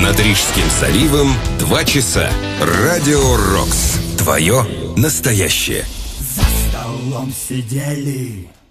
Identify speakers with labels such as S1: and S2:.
S1: Над Рижским заливом 2 часа. Радио Рокс. Твое настоящее.
S2: За столом сидели